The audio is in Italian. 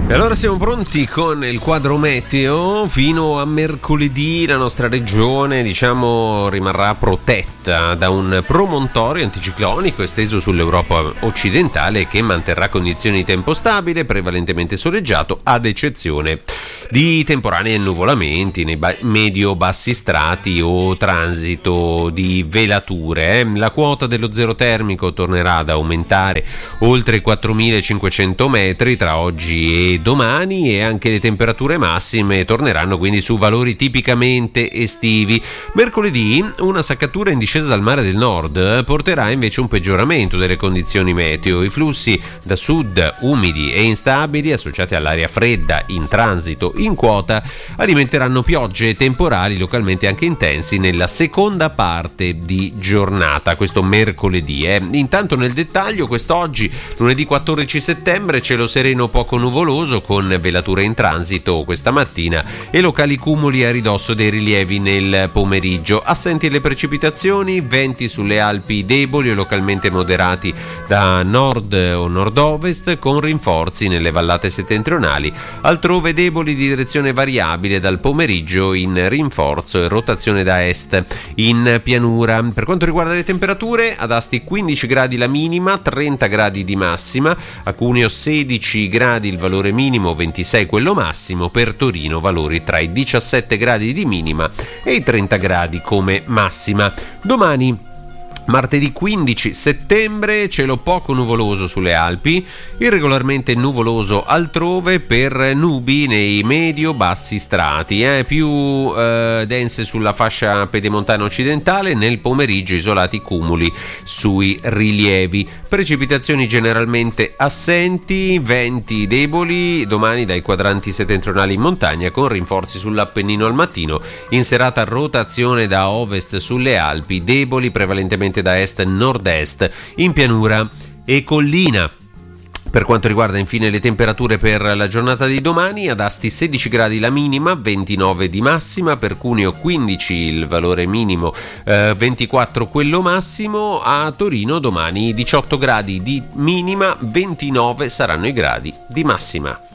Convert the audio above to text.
E allora siamo pronti con il quadro meteo. Fino a mercoledì la nostra regione, rimarrà protetta da un promontorio anticiclonico esteso sull'Europa occidentale che manterrà condizioni di tempo stabile, prevalentemente soleggiato, ad eccezione di temporanei annuvolamenti nei medio-bassi strati o transito di velature. La quota dello zero termico tornerà ad aumentare oltre 4.500 metri tra oggi e domani, e anche le temperature massime torneranno quindi su valori tipicamente estivi. Mercoledì una saccatura in discesa dal mare del nord porterà invece un peggioramento delle condizioni meteo. I flussi da sud umidi e instabili associati all'aria fredda in transito in quota alimenteranno piogge e temporali localmente anche intensi nella seconda parte di giornata, questo mercoledì. Intanto nel dettaglio, quest'oggi lunedì 14 settembre cielo sereno poco nuvoloso con velature in transito questa mattina e locali cumuli a ridosso dei rilievi nel pomeriggio. Assenti le precipitazioni, venti sulle Alpi deboli o localmente moderati da nord o nord-ovest con rinforzi nelle vallate settentrionali, altrove deboli di direzione variabile dal pomeriggio in rinforzo e rotazione da est in pianura. Per quanto riguarda le temperature, ad Asti 15 gradi la minima, 30 gradi di massima, a Cuneo 16 gradi il valore minimo, 26 quello massimo, per Torino valori tra i 17 gradi di minima e i 30 gradi come massima. Domani martedì 15 settembre, cielo poco nuvoloso sulle Alpi, irregolarmente nuvoloso altrove per nubi nei medio-bassi strati, più dense sulla fascia pedemontana occidentale, nel pomeriggio isolati cumuli sui rilievi. Precipitazioni generalmente assenti, venti deboli domani dai quadranti settentrionali in montagna con rinforzi sull'Appennino al mattino, in serata rotazione da ovest sulle Alpi, deboli prevalentemente da est-nord-est in pianura e collina. Per quanto riguarda infine le temperature per la giornata di domani, ad Asti 16 gradi la minima, 29 di massima, per Cuneo 15 il valore minimo, 24 quello massimo, a Torino domani 18 gradi di minima, 29 saranno i gradi di massima.